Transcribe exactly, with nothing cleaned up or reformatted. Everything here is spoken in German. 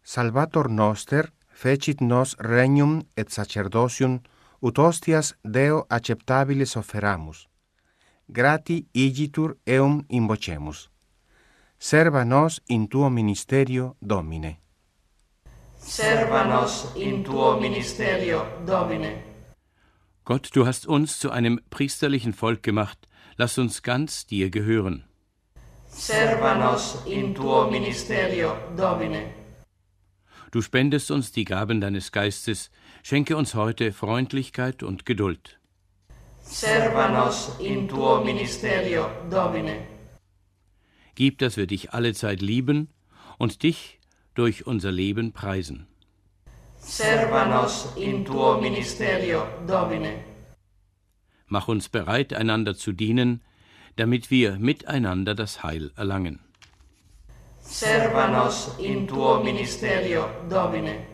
Salvator noster fecit nos regnum et sacerdosium ut hostias Deo acceptabilis offeramus. Grati igitur eum invocemus. Serva nos in tuo ministerio, Domine. Serva nos in tuo ministerio, Domine. Gott, du hast uns zu einem priesterlichen Volk gemacht, lass uns ganz dir gehören. Serva nos in tuo ministerio, Domine. Du spendest uns die Gaben deines Geistes, schenke uns heute Freundlichkeit und Geduld. Serva nos in tuo ministerio, Domine. Gib, dass wir dich allezeit lieben und dich durch unser Leben preisen. Serva nos in tuo ministerio, Domine. Mach uns bereit, einander zu dienen, damit wir miteinander das Heil erlangen. Serva nos in tuo ministerio, Domine.